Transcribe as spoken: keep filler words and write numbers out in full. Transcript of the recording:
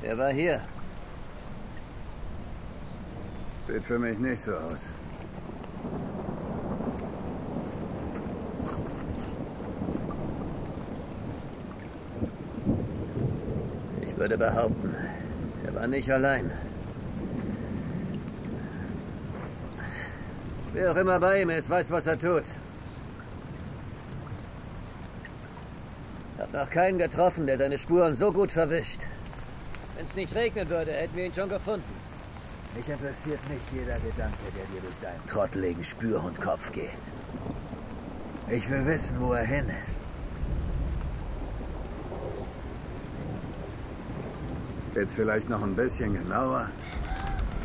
Er war hier. Sieht für mich nicht so aus. Ich würde behaupten, er war nicht allein. Wer auch immer bei ihm ist, weiß, was er tut. Hab noch keinen getroffen, der seine Spuren so gut verwischt. Wenn es nicht regnen würde, hätten wir ihn schon gefunden. Mich interessiert nicht jeder Gedanke, der dir durch deinen trotteligen Spürhundkopf geht. Ich will wissen, wo er hin ist. Jetzt vielleicht noch ein bisschen genauer.